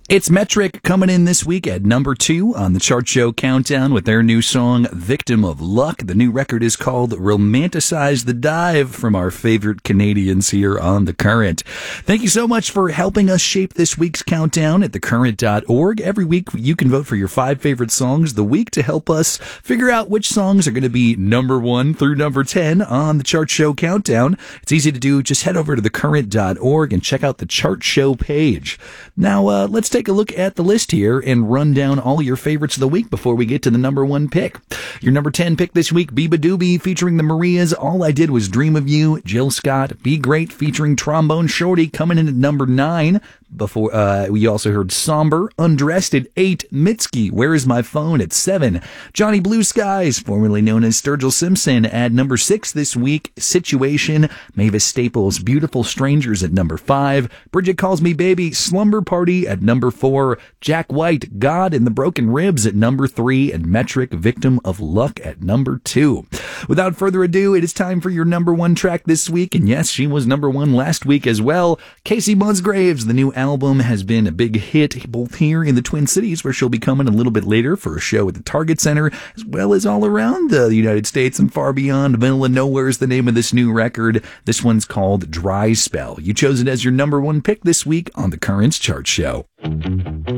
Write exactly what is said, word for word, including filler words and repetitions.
It's Metric coming in this week at number two on the Chart Show Countdown with their new song, Victim of Luck. The new record is called Romanticize the Dive from our favorite Canadians here on The Current. Thank you so much for helping us shape this week's countdown at the current dot org. Every week you can vote for your five favorite songs of the week to help us figure out which songs are going to be number one through number ten on the Chart Show Countdown. It's easy to do. Just head over to the current dot org and check out the Chart Show page. Now, uh, let's take Take a look at the list here and run down all your favorites of the week before we get to the number one pick. Your number ten pick this week, Biba Doobie featuring the Marias, All I Did Was Dream of You. Jill Scott, Be Great featuring Trombone Shorty coming in at number nine. Before uh, we also heard Somber, Undressed at eight. Mitski, Where Is My Phone at seven. Johnny Blue Skies, formerly known as Sturgill Simpson, at number six this week. Situation, Mavis Staples, Beautiful Strangers at number five. Bridget Calls Me Baby, Slumber Party at number four. Jack White, God in the Broken Ribs at number three. And Metric, Victim of Luck at number two. Without further ado, it is time for your number one track this week. And yes, she was number one last week as well. Casey Musgraves, the new album has been a big hit both here in the Twin Cities, where she'll be coming a little bit later for a show at the Target Center, as well as all around the United States and far beyond. Middle of Nowhere is the name of this new record. This one's called Dry Spell. You chose it as your number one pick this week on the Currents Chart Show.